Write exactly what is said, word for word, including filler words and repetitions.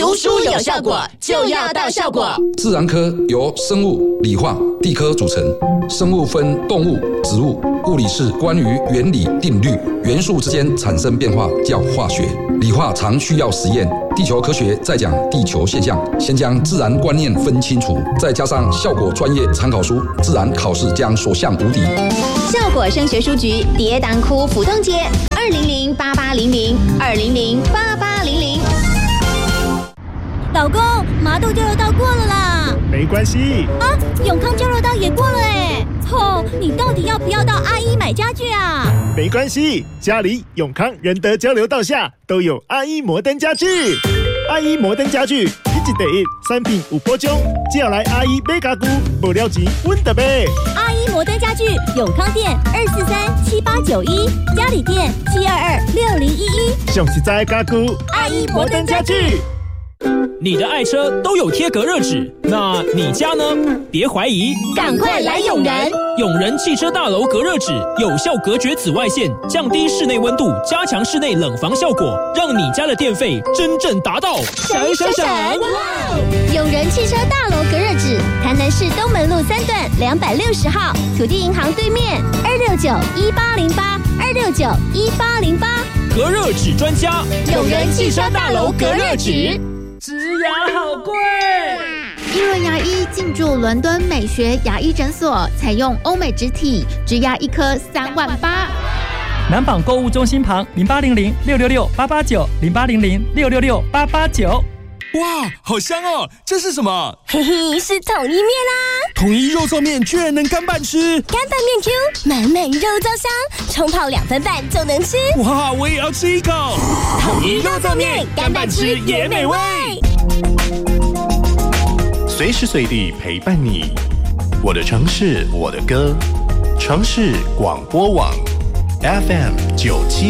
读书有效果，就要到效果。 自然科由生物、理化、地科组成。生物分动物、植物，物理是关于原理、定律、元素之间产生变化，叫化学。理化常需要实验，地球科学在讲地球现象，先将自然观念分清楚，再加上效果专业参考书，自然考试将所向无敌。 效果升学书局跌宕窟府东街二零零八八零零二零零八八零零。 老公，麻豆交流道过了啦。 没关系啊，永康交流道也过了哎。吼，你到底要不要到阿一买家具啊？ 没关系，家里永康仁德交流道下都有阿一摩登家具。阿一摩登家具，一季第一，产品有保障，只要来阿一买家具，无了钱稳得买。 阿一摩登家具，永康店二四三七八九一，嘉里店七二二六零一一。 上实在家具， 阿一摩登家具。 你的爱车都有贴隔热纸，那你家呢？别怀疑， 赶快来永仁！ 永仁汽车大楼隔热纸有效隔绝紫外线，降低室内温度，加强室内冷房效果，让你家的电费真正达到闪闪闪！哇！ 永仁汽车大楼隔热纸，台南市东门路三段两百六十号，土地银行对面，二六九一八零八二六九一八零八。 隔热纸专家， 永仁汽车大楼隔热纸。 植牙好贵。 伊润牙医进驻伦敦美学牙医诊所，采用欧美植体，植牙一颗三万八。 南纺购物中心旁零八零零六六六八八九零八零零六六六八八九。 哇，好香哦！这是什么？ 嘿嘿，是统一面啦、啊！ 统一肉燥面居然能干拌吃， 干拌面 Q， 满满肉燥香，冲泡两分半就能吃。 哇，我也要吃一口！ 统一肉燥面，干拌吃也美味。 随时随地陪伴你，我的城市，我的歌，城市广播网 F M 九七。